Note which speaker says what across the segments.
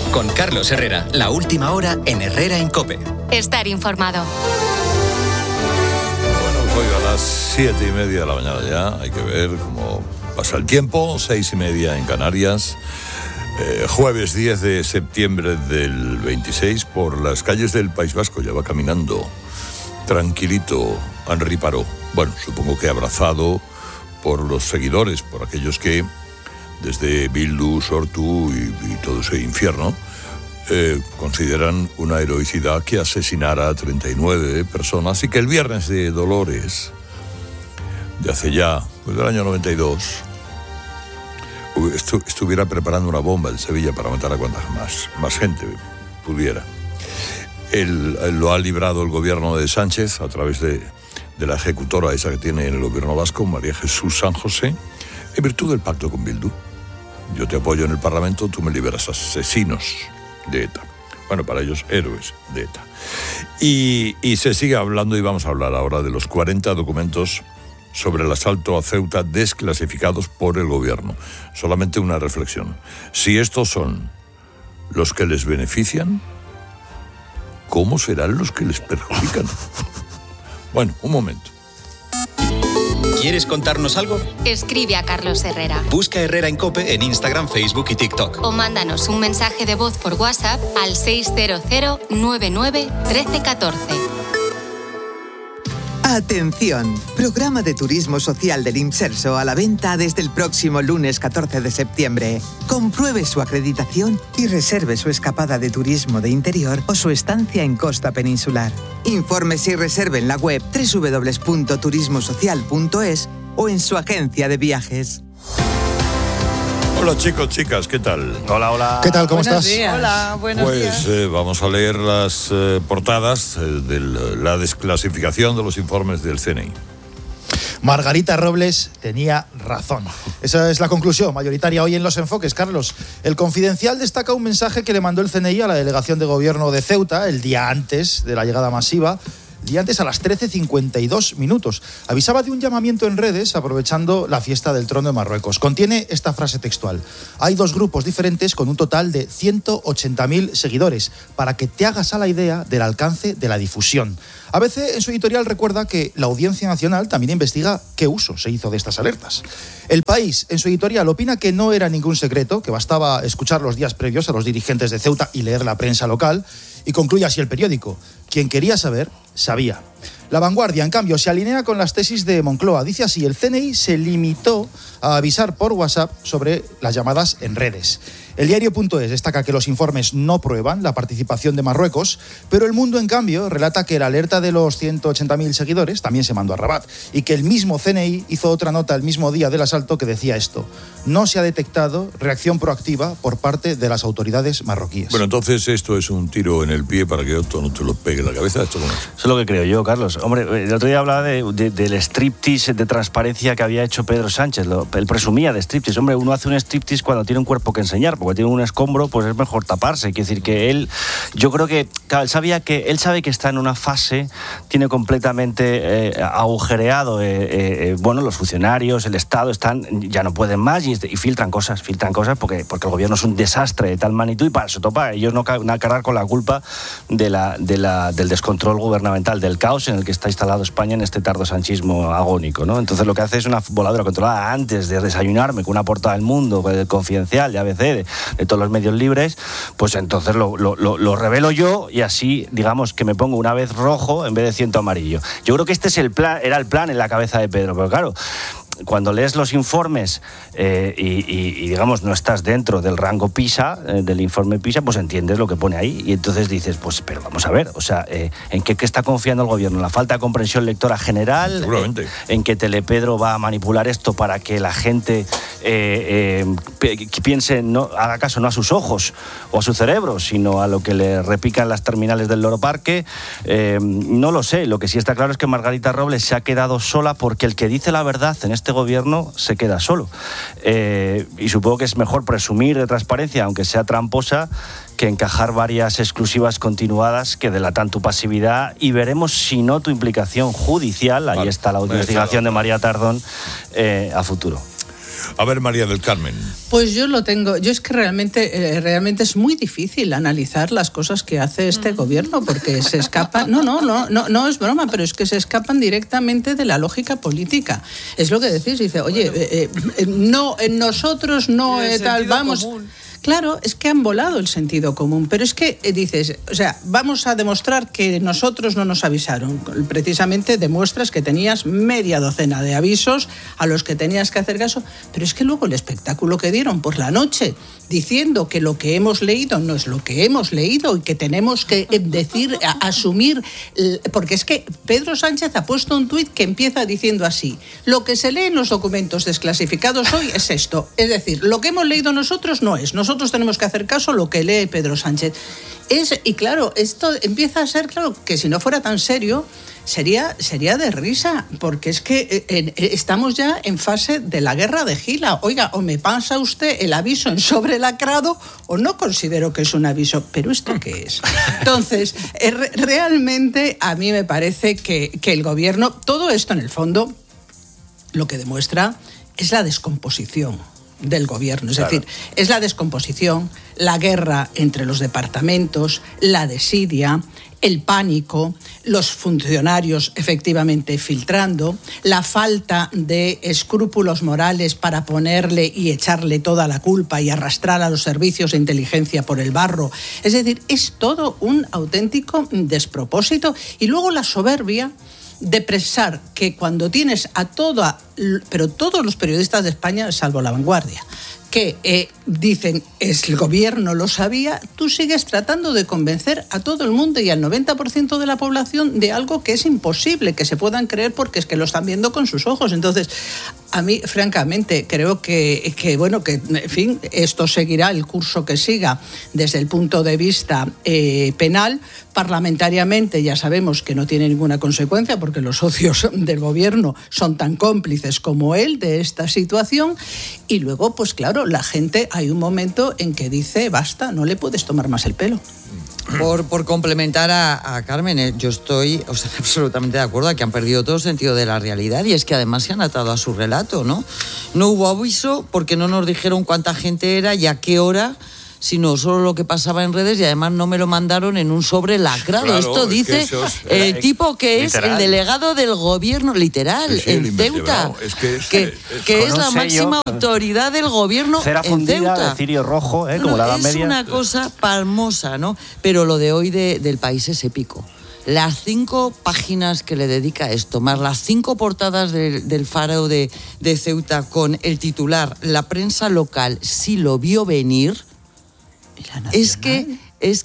Speaker 1: Con Carlos Herrera, la última hora en Herrera en COPE.
Speaker 2: Estar informado.
Speaker 3: Bueno, hoy a las 7:30 de la mañana ya. Hay que ver cómo pasa el tiempo. 6:30 en Canarias. Jueves 10 de septiembre del 26, por las calles del País Vasco ya va caminando tranquilito Henri Parot. Bueno, supongo que abrazado por los seguidores, por aquellos que desde Bildu, Sortu y todo ese infierno consideran una heroicidad que asesinara a 39 personas y que el viernes de Dolores de hace ya, pues del año 92, estuviera preparando una bomba en Sevilla para matar a cuanta más gente pudiera. Lo ha librado el gobierno de Sánchez a través de la ejecutora esa que tiene en el gobierno vasco, María Jesús San José, en virtud del pacto con Bildu. Yo te apoyo en el Parlamento, tú me liberas asesinos de ETA. Bueno, para ellos, héroes de ETA. Y se sigue hablando, y vamos a hablar ahora de los 40 documentos sobre el asalto a Ceuta desclasificados por el gobierno. Solamente una reflexión. Si estos son los que les benefician, ¿cómo serán los que les perjudican? Bueno, un momento.
Speaker 1: ¿Quieres contarnos algo?
Speaker 2: Escribe a Carlos Herrera.
Speaker 1: Busca Herrera en COPE en Instagram, Facebook y TikTok.
Speaker 2: O mándanos un mensaje de voz por WhatsApp al 600 99 13 14.
Speaker 4: Atención, programa de turismo social del Imserso a la venta desde el próximo lunes 14 de septiembre. Compruebe su acreditación y reserve su escapada de turismo de interior o su estancia en costa peninsular. Infórmese y reserve en la web www.turismosocial.es o en su agencia de viajes.
Speaker 3: Hola chicos, chicas, ¿qué tal?
Speaker 5: Hola, hola.
Speaker 6: ¿Qué tal? ¿Cómo
Speaker 7: Buenos
Speaker 6: estás?
Speaker 7: días. Hola, buenos días.
Speaker 3: Pues vamos a leer las portadas de la desclasificación de los informes del CNI.
Speaker 6: Margarita Robles tenía razón. Esa es la conclusión mayoritaria hoy en Los Enfoques, Carlos. El Confidencial destaca un mensaje que le mandó el CNI a la delegación de gobierno de Ceuta el día antes de la llegada masiva. Día antes a las 13:52. Avisaba de un llamamiento en redes aprovechando la fiesta del trono de Marruecos. Contiene esta frase textual: hay dos grupos diferentes con un total de 180.000 seguidores, para que te hagas a la idea del alcance de la difusión. ABC en su editorial recuerda que la Audiencia Nacional también investiga qué uso se hizo de estas alertas. El País en su editorial opina que no era ningún secreto, que bastaba escuchar los días previos a los dirigentes de Ceuta y leer la prensa local, y concluye así el periódico: quien quería saber, sabía. La Vanguardia, en cambio, se alinea con las tesis de Moncloa. Dice así: el CNI se limitó a avisar por WhatsApp sobre las llamadas en redes. El diario.es destaca que los informes no prueban la participación de Marruecos, pero El Mundo, en cambio, relata que la alerta de los 180.000 seguidores también se mandó a Rabat y que el mismo CNI hizo otra nota el mismo día del asalto que decía esto: no se ha detectado reacción proactiva por parte de las autoridades marroquíes.
Speaker 3: Bueno, entonces esto es un tiro en el pie para que otro no te lo pegue en la cabeza. ¿Esto cómo es?
Speaker 5: Eso es lo que creo yo, Carlos. Hombre, el otro día hablaba del striptease de transparencia que había hecho Pedro Sánchez. Él presumía de striptease. Hombre, uno hace un striptease cuando tiene un cuerpo que enseñar, porque tiene un escombro, pues es mejor taparse. Quiere decir que él, yo creo que, claro, él sabe que está en una fase, tiene completamente agujereado, bueno, los funcionarios, el Estado ya no pueden más y filtran cosas porque el gobierno es un desastre de tal magnitud y para eso topa. Ellos no cargar con la culpa del descontrol gubernamental, del caos en el que está instalado España en este tardosanchismo agónico, ¿no? Entonces lo que hace es una voladura controlada. Antes de desayunarme con una portada del Mundo, del Confidencial, de ABC, de todos los medios libres, pues entonces lo revelo yo y así, digamos, que me pongo una vez rojo en vez de 100 amarillo. Yo creo que este es era el plan en la cabeza de Pedro, pero claro, cuando lees los informes y digamos no estás dentro del rango PISA, del informe PISA, pues entiendes lo que pone ahí y entonces dices, pues pero vamos a ver, o sea, ¿en qué está confiando el gobierno? ¿En la falta de comprensión lectora general?
Speaker 3: Seguramente.
Speaker 5: ¿En que Telepedro va a manipular esto para que la gente piense, no haga caso no a sus ojos o a su cerebro, sino a lo que le repican las terminales del Loro Parque? No lo sé. Lo que sí está claro es que Margarita Robles se ha quedado sola porque el que dice la verdad en este gobierno se queda solo. Y supongo que es mejor presumir de transparencia, aunque sea tramposa, que encajar varias exclusivas continuadas que delatan tu pasividad y veremos si no tu implicación judicial. Ahí está la investigación de María Tardón a futuro.
Speaker 3: A ver, María del Carmen.
Speaker 7: Pues yo lo tengo. Yo es que realmente es muy difícil analizar las cosas que hace este gobierno porque se escapan. No es broma, pero es que se escapan directamente de la lógica política. Es lo que decís. Dice, oye, no, en nosotros no tal, vamos. Común. Claro, es que han volado el sentido común, pero es que dices, o sea, vamos a demostrar que nosotros no nos avisaron. Precisamente demuestras que tenías media docena de avisos a los que tenías que hacer caso, pero es que luego el espectáculo que dieron por la noche, diciendo que lo que hemos leído no es lo que hemos leído y que tenemos que asumir, porque es que Pedro Sánchez ha puesto un tuit que empieza diciendo así: lo que se lee en los documentos desclasificados hoy es esto, es decir, lo que hemos leído nosotros no es, nosotros tenemos que hacer caso a lo que lee Pedro Sánchez. Y claro, esto empieza a ser, claro, que si no fuera tan serio, sería de risa, porque es que estamos ya en fase de la guerra de Gila. Oiga, o me pasa usted el aviso en sobre lacrado o no considero que es un aviso. ¿Pero esto qué es? Entonces, realmente a mí me parece que el gobierno, todo esto en el fondo, lo que demuestra es la descomposición del gobierno, es decir, es la descomposición, la guerra entre los departamentos, la desidia, el pánico, los funcionarios efectivamente filtrando, la falta de escrúpulos morales para ponerle y echarle toda la culpa y arrastrar a los servicios de inteligencia por el barro. Es decir, es todo un auténtico despropósito. Y luego la soberbia de pensar que cuando tienes pero todos los periodistas de España, salvo La Vanguardia, que dicen el gobierno lo sabía, tú sigues tratando de convencer a todo el mundo y al 90% de la población de algo que es imposible que se puedan creer porque es que lo están viendo con sus ojos. Entonces, a mí, francamente, creo que en fin, esto seguirá el curso que siga desde el punto de vista penal. Parlamentariamente ya sabemos que no tiene ninguna consecuencia porque los socios del gobierno son tan cómplices como él de esta situación. Y luego, pues claro, la gente, hay un momento en que dice, basta, no le puedes tomar más el pelo.
Speaker 8: Por complementar a Carmen, yo estoy absolutamente de acuerdo a que han perdido todo sentido de la realidad y es que además se han atado a su relato, ¿no? No hubo aviso porque no nos dijeron cuánta gente era y a qué hora, sino solo lo que pasaba en redes y además no me lo mandaron en un sobre lacrado. Claro, esto dice el tipo que es el delegado del gobierno, literal, en Ceuta, que es la máxima autoridad del gobierno en Ceuta.
Speaker 5: De cirio rojo, como la Edad Media.
Speaker 8: Es una cosa palmosa, ¿no? Pero lo de hoy del País es épico. Las 5 páginas que le dedica a esto, más las 5 portadas del Faro de Ceuta con el titular, la prensa local sí lo vio venir. Es que es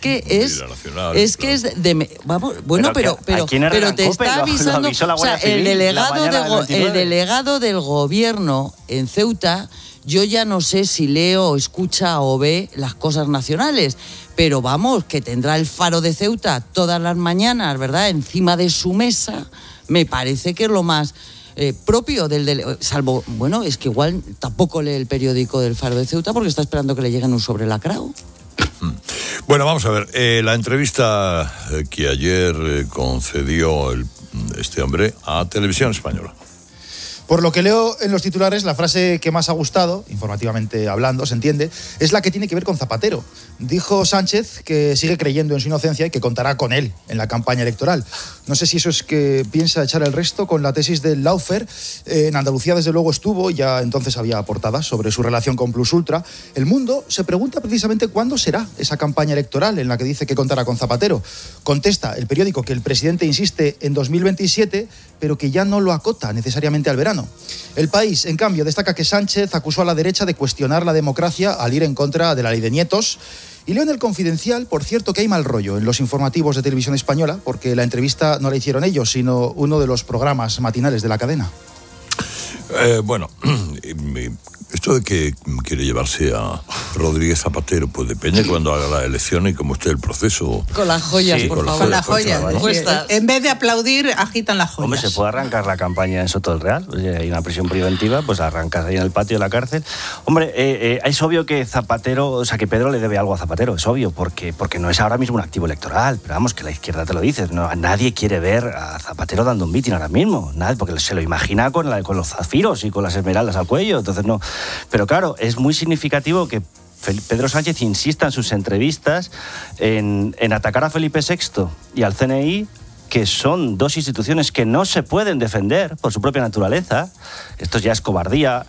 Speaker 8: de vamos, bueno, pero te está avisando, o sea, el delegado del gobierno en Ceuta, yo ya no sé si leo o escucha o ve las cosas nacionales, pero vamos, que tendrá el Faro de Ceuta todas las mañanas, ¿verdad?, encima de su mesa, me parece que es lo más propio del salvo, bueno, es que igual tampoco lee el periódico del Faro de Ceuta porque está esperando que le lleguen un sobre lacrado.
Speaker 3: Bueno, vamos a ver, la entrevista que ayer concedió este hombre a Televisión Española.
Speaker 6: Por lo que leo en los titulares, la frase que más ha gustado, informativamente hablando, se entiende, es la que tiene que ver con Zapatero. Dijo Sánchez que sigue creyendo en su inocencia y que contará con él en la campaña electoral. No sé si eso es que piensa echar el resto con la tesis del Lawfare. En Andalucía, desde luego, estuvo, ya entonces había portadas sobre su relación con Plus Ultra. El Mundo se pregunta precisamente cuándo será esa campaña electoral en la que dice que contará con Zapatero. Contesta el periódico que el presidente insiste en 2027, pero que ya no lo acota necesariamente al verano. El País, en cambio, destaca que Sánchez acusó a la derecha de cuestionar la democracia al ir en contra de la ley de nietos. Y leo en El Confidencial, por cierto, que hay mal rollo en los informativos de Televisión Española, porque la entrevista no la hicieron ellos, sino uno de los programas matinales de la cadena.
Speaker 3: Bueno, esto de que quiere llevarse a Rodríguez Zapatero, pues depende cuando haga la elección y cómo esté el proceso.
Speaker 8: Con las joyas, sí, por favor.
Speaker 7: Con las joyas. En vez de aplaudir, agitan las joyas.
Speaker 5: Hombre, se puede arrancar la campaña en Soto del Real. Hay una prisión preventiva, pues arrancas ahí en el patio de la cárcel. Hombre, es obvio que Zapatero, o sea, que Pedro le debe algo a Zapatero, es obvio, porque no es ahora mismo un activo electoral. Pero vamos, que la izquierda te lo dice. No, nadie quiere ver a Zapatero dando un mitin ahora mismo. Nadie, porque se lo imagina con los zafiros y con las esmeraldas al cuello cuello. Entonces no. Pero claro, es muy significativo que Pedro Sánchez insista en sus entrevistas en atacar a Felipe VI y al CNI, que son dos instituciones que no se pueden defender por su propia naturaleza. Esto ya es cobardía.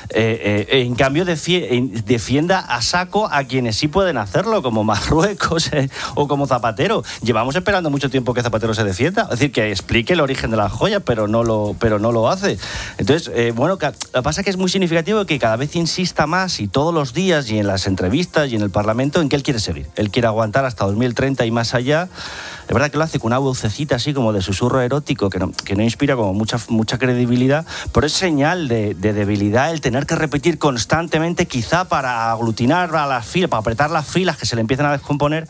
Speaker 5: En cambio, defienda a saco a quienes sí pueden hacerlo, como Marruecos o como Zapatero. Llevamos esperando mucho tiempo que Zapatero se defienda. Es decir, que explique el origen de la joya, pero no lo hace. Entonces, bueno, lo que pasa es que es muy significativo que cada vez insista más, y todos los días, y en las entrevistas, y en el Parlamento, en que él quiere seguir. Él quiere aguantar hasta 2030 y más allá. Es verdad que lo hace con una vocecita así como de susurro erótico que no inspira como mucha credibilidad, pero es señal de debilidad el tener que repetir constantemente, quizá para aglutinar a las filas, para apretar las filas que se le empiezan a descomponer,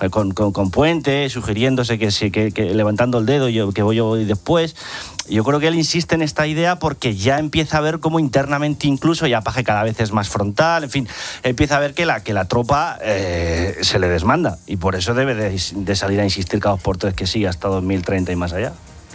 Speaker 5: con Puente, sugiriéndose que levantando el dedo, que voy yo después. Yo creo que él insiste en esta idea porque ya empieza a ver cómo internamente incluso ya Paje cada vez es más frontal, en fin, empieza a ver que la tropa se le desmanda, y por eso debe de salir a insistir cada 2 por 3 que sí hasta 2030 y más allá.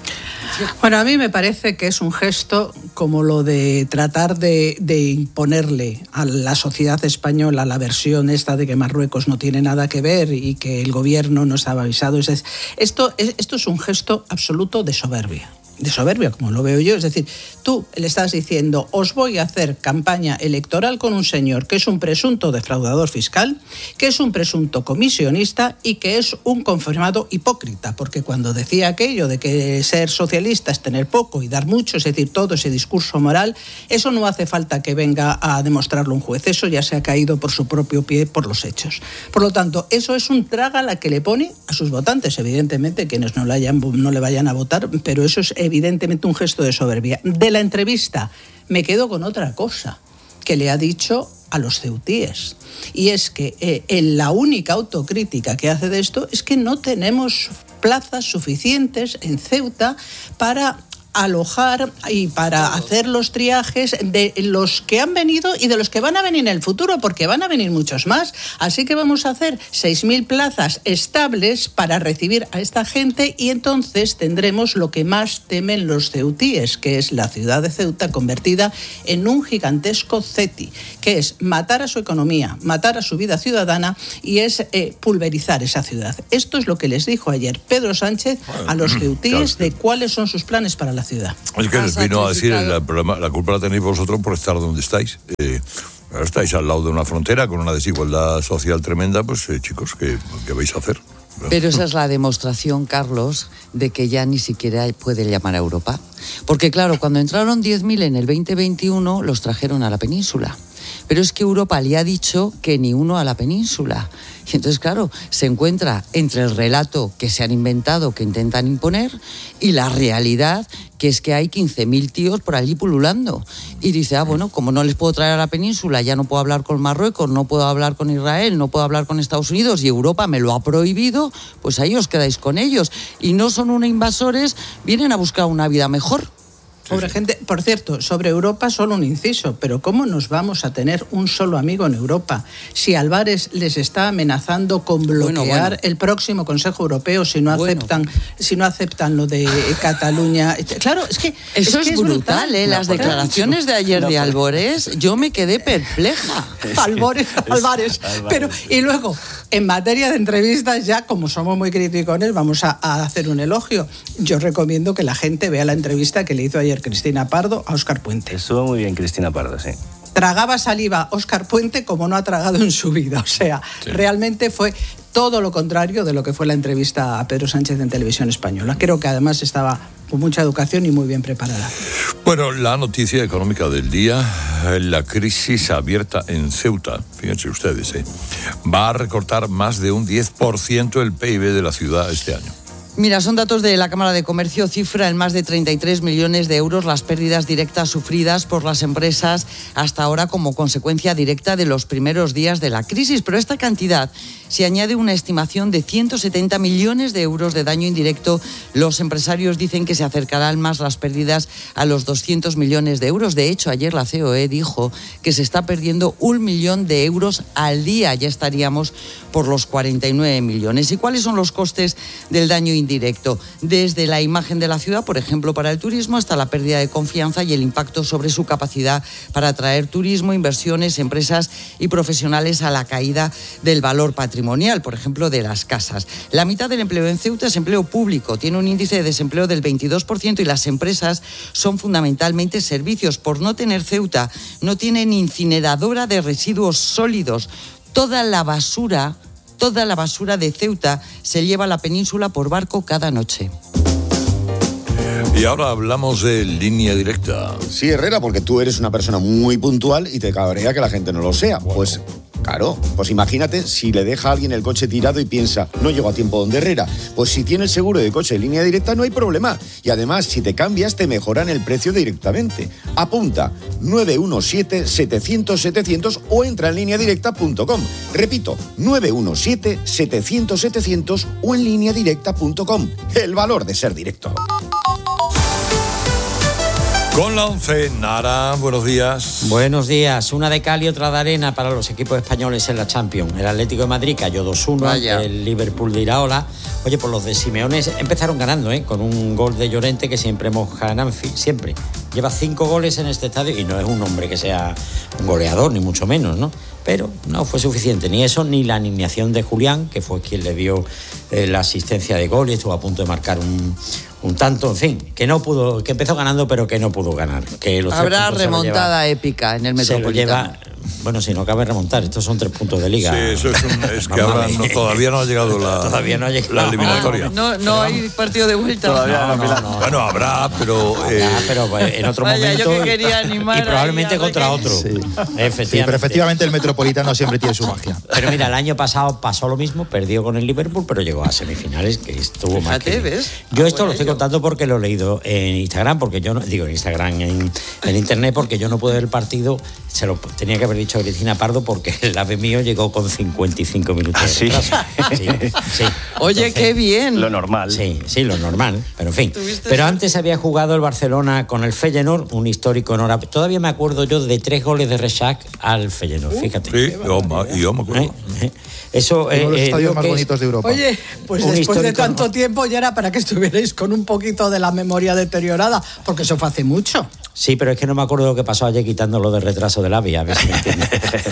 Speaker 7: Bueno, a mí me parece que es un gesto como lo de tratar de imponerle a la sociedad española la versión esta de que Marruecos no tiene nada que ver y que el gobierno no estaba avisado. Esto es un gesto absoluto de soberbia. De soberbia, como lo veo yo. Es decir, tú le estás diciendo: os voy a hacer campaña electoral con un señor que es un presunto defraudador fiscal, que es un presunto comisionista y que es un confirmado hipócrita, porque cuando decía aquello de que ser socialista es tener poco y dar mucho, es decir, todo ese discurso moral, eso no hace falta que venga a demostrarlo un juez, eso ya se ha caído por su propio pie por los hechos. Por lo tanto, eso es un trágala que le pone a sus votantes, evidentemente, quienes no le vayan a votar, pero eso es evidentemente un gesto de soberbia. De la entrevista me quedo con otra cosa que le ha dicho a los ceutíes, y es que la única autocrítica que hace de esto es que no tenemos plazas suficientes en Ceuta para alojar y para hacer los triajes de los que han venido y de los que van a venir en el futuro, porque van a venir muchos más. Así que vamos a hacer 6.000 plazas estables para recibir a esta gente, y entonces tendremos lo que más temen los ceutíes, que es la ciudad de Ceuta convertida en un gigantesco CETI, que es matar a su economía, matar a su vida ciudadana, y es pulverizar esa ciudad. Esto es lo que les dijo ayer Pedro Sánchez a los ceutíes de cuáles son sus planes para la ciudad.
Speaker 3: Es que les vino a decir, la culpa la tenéis vosotros por estar donde estáis. Estáis al lado de una frontera con una desigualdad social tremenda, pues chicos, ¿qué vais a hacer?
Speaker 8: Pero esa es la demostración, Carlos, de que ya ni siquiera puede llamar a Europa. Porque claro, cuando entraron 10.000 en el 2021, los trajeron a la península. Pero es que Europa le ha dicho que ni uno a la península. Y entonces, claro, se encuentra entre el relato que se han inventado, que intentan imponer, y la realidad, que es que hay 15.000 tíos por allí pululando. Y dice, bueno, como no les puedo traer a la península, ya no puedo hablar con Marruecos, no puedo hablar con Israel, no puedo hablar con Estados Unidos, y Europa me lo ha prohibido, pues ahí os quedáis con ellos. Y no son unos invasores, vienen a buscar una vida mejor.
Speaker 7: Pobre gente. Por cierto, sobre Europa solo un inciso, pero ¿cómo nos vamos a tener un solo amigo en Europa si Álvarez les está amenazando con bloquear el próximo Consejo Europeo si no aceptan lo de Cataluña? Claro, es que
Speaker 8: eso es brutal, las declaraciones de ayer de Álvarez, yo me quedé perpleja.
Speaker 7: Álvarez. Pero y luego, en materia de entrevistas, ya como somos muy criticones, vamos a hacer un elogio. Yo recomiendo que la gente vea la entrevista que le hizo ayer Cristina Pardo a Óscar Puente.
Speaker 5: Estuvo muy bien Cristina Pardo, sí.
Speaker 7: Tragaba saliva Óscar Puente como no ha tragado en su vida. O sea, realmente fue todo lo contrario de lo que fue la entrevista a Pedro Sánchez en Televisión Española. Creo que además estaba con mucha educación y muy bien preparada.
Speaker 3: Bueno, la noticia económica del día, la crisis abierta en Ceuta, fíjense ustedes, va a recortar más de un 10% el PIB de la ciudad este año.
Speaker 8: Mira, son datos de la Cámara de Comercio, cifra en más de 33 millones de euros las pérdidas directas sufridas por las empresas hasta ahora como consecuencia directa de los primeros días de la crisis. Pero a esta cantidad se añade una estimación de 170 millones de euros de daño indirecto. Los empresarios dicen que se acercarán más las pérdidas a los 200 millones de euros. De hecho, ayer la COE dijo que se está perdiendo 1 millón de euros al día. Ya estaríamos por los 49 millones. ¿Y cuáles son los costes del daño indirecto? indirecto, desde la imagen de la ciudad, por ejemplo, para el turismo, hasta la pérdida de confianza y el impacto sobre su capacidad para atraer turismo, inversiones, empresas y profesionales, a la caída del valor patrimonial, por ejemplo, de las casas. La mitad del empleo en Ceuta es empleo público, tiene un índice de desempleo del 22% y las empresas son fundamentalmente servicios. Por no tener Ceuta, no tienen incineradora de residuos sólidos. Toda la basura de Ceuta se lleva a la península por barco cada noche.
Speaker 3: Y ahora hablamos de Línea Directa.
Speaker 9: Sí, Herrera, porque tú eres una persona muy puntual y te cabrea que la gente no lo sea. Pues claro, pues imagínate si le deja a alguien el coche tirado y piensa, no llego a tiempo donde Herrera. Pues si tiene el seguro de coche de Línea Directa no hay problema. Y además, si te cambias, te mejoran el precio directamente. Apunta 917-700-700 o entra en lineadirecta.com. Repito, 917-700-700 o en lineadirecta.com. El valor de ser directo.
Speaker 3: Con la 11, Nara, buenos días.
Speaker 10: Buenos días. Una de cal y otra de arena para los equipos españoles en la Champions. El Atlético de Madrid cayó 2-1, el Liverpool de Iraola. Oye, pues los de Simeone empezaron ganando, con un gol de Llorente que siempre moja en Anfield, siempre. Lleva 5 goles en este estadio y no es un hombre que sea un goleador, ni mucho menos, ¿no? Pero no fue suficiente, ni eso, ni la alineación de Julián, que fue quien le dio la asistencia de gol y estuvo a punto de marcar un tanto, en fin, que empezó ganando, pero que no pudo ganar. Que los
Speaker 8: habrá remontada épica en el Metropolitano.
Speaker 10: Bueno, si no cabe remontar, estos son 3 puntos de liga.
Speaker 3: Sí, eso es que ahora todavía no ha llegado la eliminatoria.
Speaker 8: No hay partido de vuelta.
Speaker 3: Todavía no. Bueno, habrá, pero
Speaker 10: en otro momento.
Speaker 8: Yo que quería animar
Speaker 10: y probablemente contra otro.
Speaker 6: Sí. Pero efectivamente el Metropolitano siempre tiene su magia.
Speaker 10: Pero mira, el año pasado pasó lo mismo, perdió con el Liverpool, pero llegó a semifinales, que estuvo más que...
Speaker 8: ¿Ves?
Speaker 10: Yo esto lo estoy contando porque lo he leído en Instagram, porque yo no digo en Instagram, en internet, porque yo no pude ver el partido. Se lo tenía que haber dicho a Cristina Pardo, porque el ave mío llegó con 55 minutos.
Speaker 5: ¿Sí?
Speaker 10: Sí.
Speaker 8: Oye, entonces, qué bien.
Speaker 5: Lo normal.
Speaker 10: Sí, lo normal, pero en fin. Pero antes había jugado el Barcelona con el Feyenoord, un histórico en hora. Todavía me acuerdo yo de 3 goles de Rexach al Feyenoord, fíjate.
Speaker 3: Sí, yo me acuerdo.
Speaker 6: Uno
Speaker 10: Eso,
Speaker 6: de los estadios más bonitos de Europa.
Speaker 7: Oye, pues después de tanto tiempo ya era para que estuvierais con un poquito de la memoria deteriorada, porque eso fue hace mucho.
Speaker 10: Sí, pero es que no me acuerdo lo que pasó ayer quitándolo de retraso del AVI, a ver si me entiendes.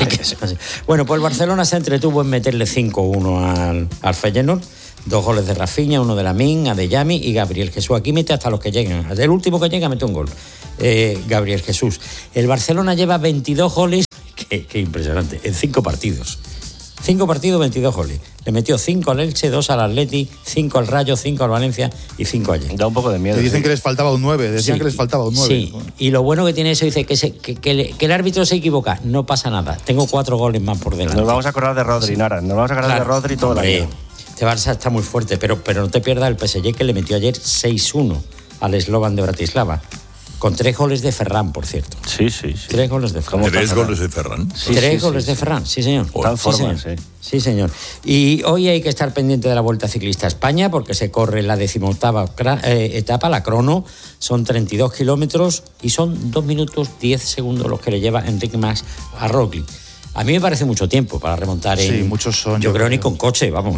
Speaker 10: Bueno, pues el Barcelona se entretuvo en meterle 5-1 al Feyenoord. 2 goles de Rafinha, 1 de Lamine, Adeyemi y Gabriel Jesús. Aquí mete hasta los que llegan. El último que llega mete un gol. Gabriel Jesús. El Barcelona lleva 22 goles, qué impresionante, en 5 partidos. 5 partidos, 22 goles. Le metió 5 al Elche, 2 al Atleti, 5 al Rayo, 5 al Valencia y 5 ayer.
Speaker 5: Da un poco de miedo.
Speaker 6: Le dicen que les faltaba un 9, decían que les faltaba un 9.
Speaker 10: Sí, y lo bueno que tiene eso, dice que el árbitro se equivoca, no pasa nada. Tengo 4 goles más por delante.
Speaker 5: Nos vamos a acordar de Rodri, Nara. Nos vamos a acordar de Rodri todo el año.
Speaker 10: Este Barça está muy fuerte, pero no te pierdas el PSG, que le metió ayer 6-1 al Slovan de Bratislava. Con 3 goles de Ferran, por cierto.
Speaker 5: Sí.
Speaker 10: 3 goles de Ferran.
Speaker 3: 3 goles de Ferran.
Speaker 10: Sí, 3 goles de Ferran, sí, señor.
Speaker 5: Está en forma,
Speaker 10: Sí, señor. Y hoy hay que estar pendiente de la Vuelta Ciclista a España, porque se corre la 18ª etapa, la crono. Son 32 kilómetros y son 2 minutos 10 segundos los que le lleva Enric Mas a Roglic. A mí me parece mucho tiempo para remontar
Speaker 6: Sí, muchos son.
Speaker 10: Yo creo ni con coche, vamos.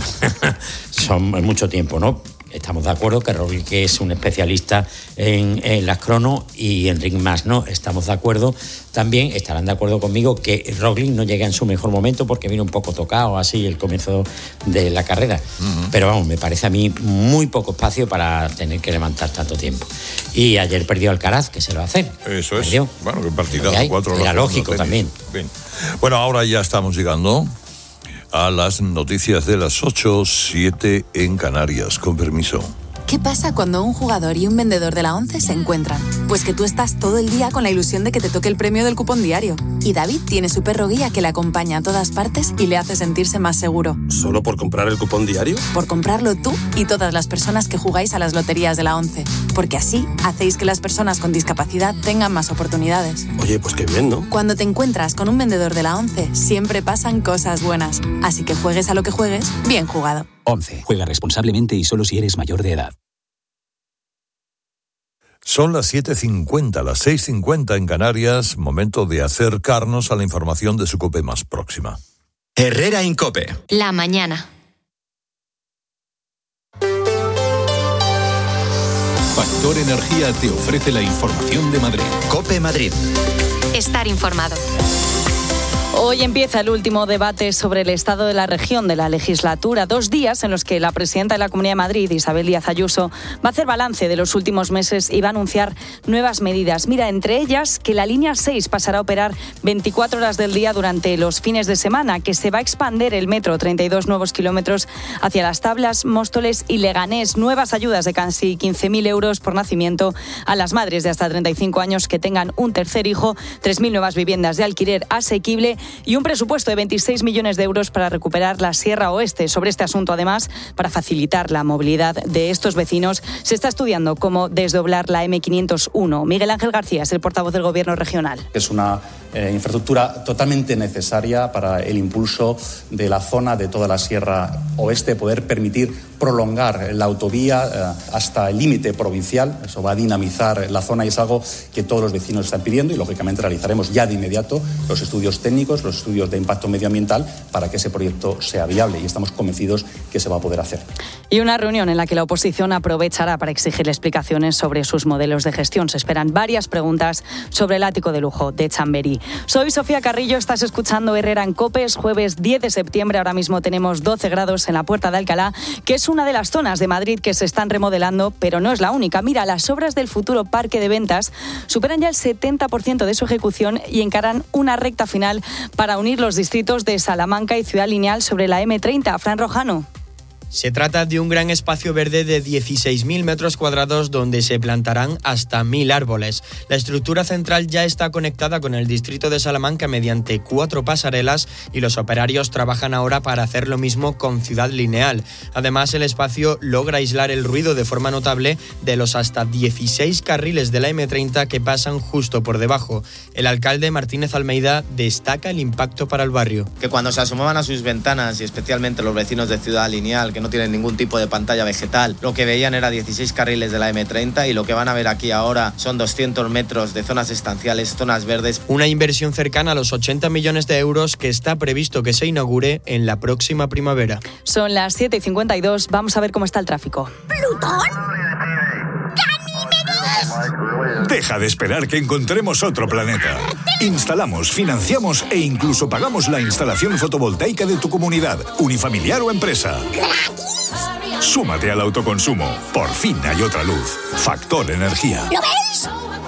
Speaker 10: Son mucho tiempo, ¿no? Estamos de acuerdo que Roglic es un especialista en las crono y Enric Mas no. Estamos de acuerdo también, estarán de acuerdo conmigo, que Roglic no llega en su mejor momento porque vino un poco tocado así el comienzo de la carrera. Pero vamos, me parece a mí muy poco espacio para tener que levantar tanto tiempo. Y ayer perdió Alcaraz, que se lo va a hacer.
Speaker 3: Eso es.
Speaker 10: Perdió.
Speaker 3: Bueno, qué partidazo. 4
Speaker 10: Era lógico también.
Speaker 3: Bien. Bueno, ahora ya estamos llegando a las noticias de las 8:07 en Canarias. Con permiso.
Speaker 11: ¿Qué pasa cuando un jugador y un vendedor de la 11 se encuentran? Pues que tú estás todo el día con la ilusión de que te toque el premio del cupón diario. Y David tiene su perro guía que le acompaña a todas partes y le hace sentirse más seguro.
Speaker 12: ¿Solo por comprar el cupón diario?
Speaker 11: Por comprarlo tú y todas las personas que jugáis a las loterías de la 11. Porque así hacéis que las personas con discapacidad tengan más oportunidades.
Speaker 12: Oye, pues qué bien, ¿no?
Speaker 11: Cuando te encuentras con un vendedor de la 11, siempre pasan cosas buenas. Así que juegues a lo que juegues, bien jugado.
Speaker 13: 11. Juega responsablemente y solo si eres mayor de edad.
Speaker 3: Son las 7:50, las 6:50 en Canarias. Momento de acercarnos a la información de su COPE más próxima.
Speaker 1: Herrera en COPE.
Speaker 2: La mañana.
Speaker 14: Factor Energía te ofrece la información de Madrid.
Speaker 1: COPE Madrid.
Speaker 2: Estar informado.
Speaker 15: Hoy empieza el último debate sobre el estado de la región de la legislatura. 2 días en los que la presidenta de la Comunidad de Madrid, Isabel Díaz Ayuso, va a hacer balance de los últimos meses y va a anunciar nuevas medidas. Mira, entre ellas que la línea 6 pasará a operar 24 horas del día durante los fines de semana, que se va a expandir el metro 32 nuevos kilómetros hacia Las Tablas, Móstoles y Leganés. Nuevas ayudas de casi 15.000 euros por nacimiento a las madres de hasta 35 años que tengan un tercer hijo, 3.000 nuevas viviendas de alquiler asequible y un presupuesto de 26 millones de euros para recuperar la Sierra Oeste. Sobre este asunto, además, para facilitar la movilidad de estos vecinos, se está estudiando cómo desdoblar la M501. Miguel Ángel García es el portavoz del Gobierno regional.
Speaker 16: Es una infraestructura totalmente necesaria para el impulso de la zona de toda la Sierra Oeste, poder permitir prolongar la autovía hasta el límite provincial. Eso va a dinamizar la zona y es algo que todos los vecinos están pidiendo y, lógicamente, realizaremos ya de inmediato los estudios técnicos, los estudios de impacto medioambiental para que ese proyecto sea viable y estamos convencidos que se va a poder hacer.
Speaker 15: Y una reunión en la que la oposición aprovechará para exigir explicaciones sobre sus modelos de gestión. Se esperan varias preguntas sobre el ático de lujo de Chamberí. Soy Sofía Carrillo, estás escuchando Herrera en COPE. Es jueves 10 de septiembre, ahora mismo tenemos 12 grados en la Puerta de Alcalá, que es una de las zonas de Madrid que se están remodelando, pero no es la única. Mira, las obras del futuro parque de ventas superan ya el 70% de su ejecución y encaran una recta final para unir los distritos de Salamanca y Ciudad Lineal sobre la M30. Fran Rojano.
Speaker 17: Se trata de un gran espacio verde de 16.000 metros cuadrados donde se plantarán hasta 1.000 árboles. La estructura central ya está conectada con el distrito de Salamanca mediante 4 pasarelas y los operarios trabajan ahora para hacer lo mismo con Ciudad Lineal. Además, el espacio logra aislar el ruido de forma notable de los hasta 16 carriles de la M30 que pasan justo por debajo. El alcalde Martínez Almeida destaca el impacto para el barrio.
Speaker 18: Que cuando se asomaban a sus ventanas, y especialmente los vecinos de Ciudad Lineal, que no tienen ningún tipo de pantalla vegetal, lo que veían era 16 carriles de la M30 y lo que van a ver aquí ahora son 200 metros de zonas estanciales, zonas verdes.
Speaker 17: Una inversión cercana a los 80 millones de euros que está previsto que se inaugure en la próxima primavera.
Speaker 15: Son las 7:52, vamos a ver cómo está el tráfico.
Speaker 19: ¿Plutón? Deja de esperar que encontremos otro planeta. Instalamos, financiamos e incluso pagamos la instalación fotovoltaica de tu comunidad, unifamiliar o empresa. Súmate al autoconsumo. Por fin hay otra luz. Factor Energía.
Speaker 15: ¿Lo veis?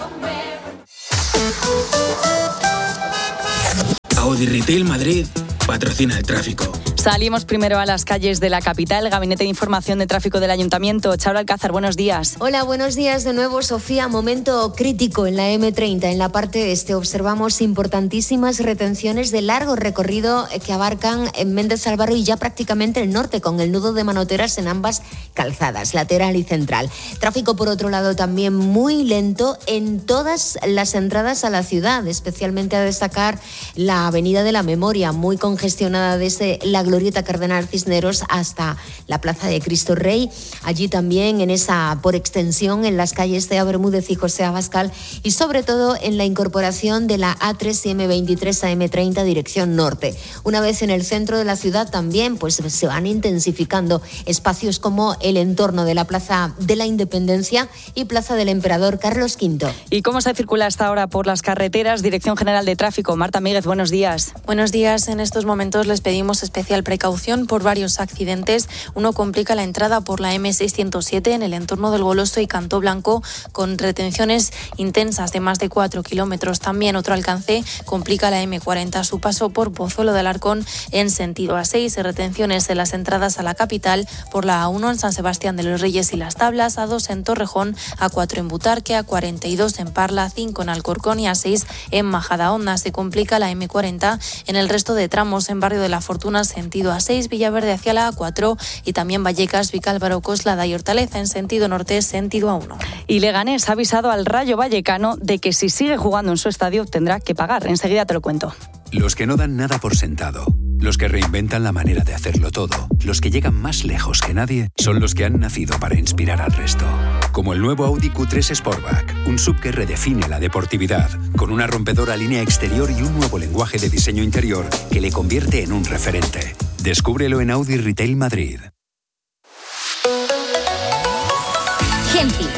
Speaker 20: Audi Retail Madrid patrocina el tráfico.
Speaker 15: Salimos primero a las calles de la capital. Gabinete de Información de Tráfico del Ayuntamiento. Charo Alcázar, buenos días.
Speaker 21: Hola, buenos días de nuevo, Sofía. Momento crítico en la M30. En la parte este observamos importantísimas retenciones de largo recorrido que abarcan en Méndez Álvaro y ya prácticamente el norte, con el nudo de manoteras en ambas calzadas, lateral y central. Tráfico, por otro lado, también muy lento en todas las entradas a la ciudad, especialmente a destacar la Avenida de la Memoria, muy congestionada desde la Glorieta Cardenal Cisneros hasta la Plaza de Cristo Rey. Allí también en esa, por extensión, en las calles Cea Bermúdez y José Abascal y sobre todo en la incorporación de la A3 y M23 a M30 dirección norte. Una vez en el centro de la ciudad también pues se van intensificando espacios como el entorno de la Plaza de la Independencia y Plaza del Emperador Carlos V.
Speaker 15: ¿Y cómo se circula hasta ahora por las carreteras? Dirección General de Tráfico, Marta Míguez, buenos días.
Speaker 22: Buenos días. En estos momentos les pedimos especial precaución por varios accidentes. Uno complica la entrada por la M607 en el entorno del Goloso y Cantó Blanco, con retenciones intensas de más de 4 kilómetros. También otro alcance complica la M40 a su paso por Pozuelo de Alarcón en sentido A6. Retenciones en las entradas a la capital por la A1 en San Sebastián de los Reyes y Las Tablas, A2 en Torrejón, A4 en Butarque, A42 en Parla, 5 en Alcorcón y A6 en Majadahonda. Se complica la M40 en el resto de tramos en Barrio de la Fortuna, sentido A6, Villaverde hacia la A4 y también Vallecas, Vicálvaro, Coslada y Hortaleza en sentido norte, sentido A1.
Speaker 15: Y Leganés ha avisado al Rayo Vallecano de que si sigue jugando en su estadio tendrá que pagar. Enseguida te lo cuento.
Speaker 13: Los que no dan nada por sentado, los que reinventan la manera de hacerlo todo, los que llegan más lejos que nadie, son los que han nacido para inspirar al resto. Como el nuevo Audi Q3 Sportback, un SUV que redefine la deportividad, con una rompedora línea exterior y un nuevo lenguaje de diseño interior que le convierte en un referente. Descúbrelo en Audi Retail Madrid.
Speaker 23: Genfi,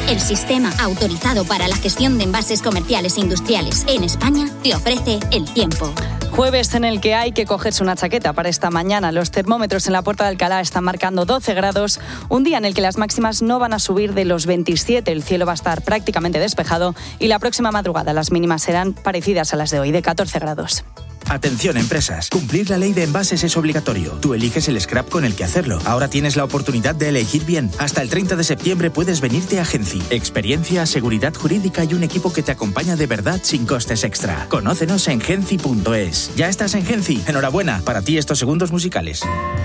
Speaker 4: el sistema autorizado para la gestión de envases comerciales e industriales en España, te ofrece el tiempo.
Speaker 15: Jueves en el que hay que cogerse una chaqueta para esta mañana. Los termómetros en la Puerta de Alcalá están marcando 12 grados, un día en el que las máximas no van a subir de los 27, el cielo va a estar prácticamente despejado y la próxima madrugada las mínimas serán parecidas a las de hoy, de 14 grados.
Speaker 9: Atención, empresas. Cumplir la ley de envases es obligatorio. Tú eliges el scrap con el que hacerlo. Ahora tienes la oportunidad de elegir bien. Hasta el 30 de septiembre puedes venirte a Genci. Experiencia, seguridad jurídica y un equipo que te acompaña de verdad sin costes extra. Conócenos en genci.es. ¿Ya estás en Genci? Enhorabuena. Para ti estos segundos musicales.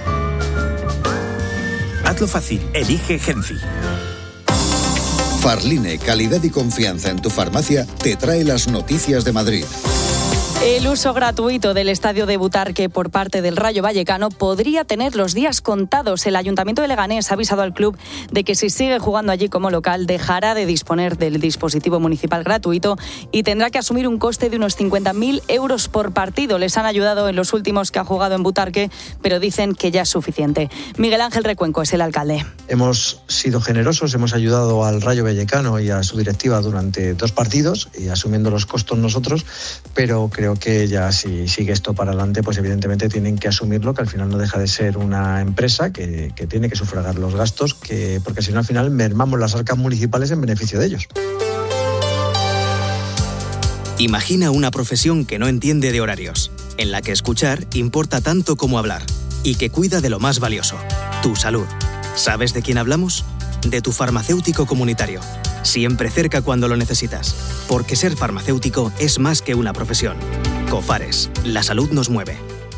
Speaker 9: Hazlo fácil. Elige Genci.
Speaker 23: Farline, calidad y confianza en tu farmacia, te trae las noticias de Madrid.
Speaker 15: El uso gratuito del estadio de Butarque por parte del Rayo Vallecano podría tener los días contados. El Ayuntamiento de Leganés ha avisado al club de que si sigue jugando allí como local dejará de disponer del dispositivo municipal gratuito y tendrá que asumir un coste de unos 50.000 euros por partido. Les han ayudado en los últimos que ha jugado en Butarque, pero dicen que ya es suficiente. Miguel Ángel Recuenco es el alcalde.
Speaker 24: Hemos sido generosos, hemos ayudado al Rayo Vallecano y a su directiva durante 2 partidos y asumiendo los costos nosotros, pero creo que ya si sigue esto para adelante, pues evidentemente tienen que asumirlo, que al final no deja de ser una empresa que tiene que sufragar los gastos, porque si no al final mermamos las arcas municipales en beneficio de ellos.
Speaker 25: Imagina una profesión que no entiende de horarios, en la que escuchar importa tanto como hablar y que cuida de lo más valioso, tu salud. ¿Sabes de quién hablamos? De tu farmacéutico comunitario. Siempre cerca cuando lo necesitas. Porque ser farmacéutico es más que una profesión. Cofares, la salud nos mueve.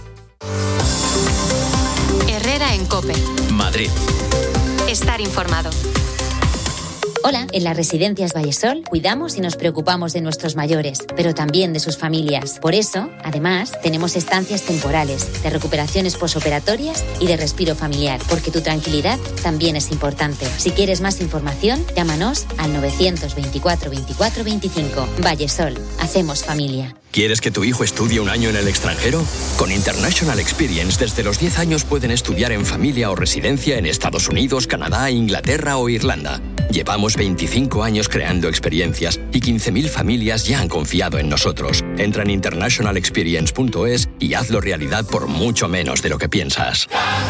Speaker 2: Herrera en COPE.
Speaker 1: Madrid.
Speaker 2: Estar informado.
Speaker 21: Hola, en las residencias Vallesol cuidamos y nos preocupamos de nuestros mayores, pero también de sus familias. Por eso, además, tenemos estancias temporales, de recuperaciones posoperatorias y de respiro familiar, porque tu tranquilidad también es importante. Si quieres más información, llámanos al 924 24 25. Vallesol, hacemos familia.
Speaker 26: ¿Quieres que tu hijo estudie un año en el extranjero? Con International Experience, desde los 10 años pueden estudiar en familia o residencia en Estados Unidos, Canadá, Inglaterra o Irlanda. Llevamos 25 años creando experiencias y 15.000 familias ya han confiado en nosotros. Entra en internationalexperience.es y hazlo realidad por mucho menos de lo que piensas.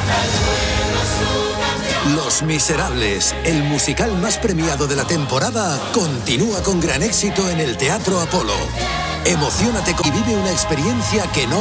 Speaker 27: Los Miserables, el musical más premiado de la temporada, continúa con gran éxito en el Teatro Apolo. Emociónate y vive una experiencia que no